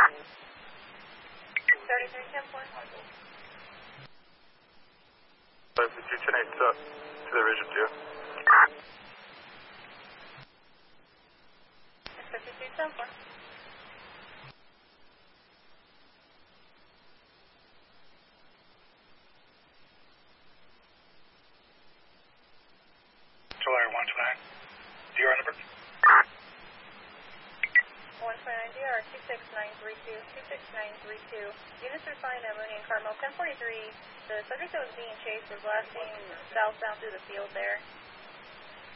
3310-4. Did you 10-8 to the Vision 2? 3310-4. July 129. DR number? 129DR, 26932, 26932. Units responding to Mooney and Carmel, 1043. The subject that was being chased was last seen southbound through the field there.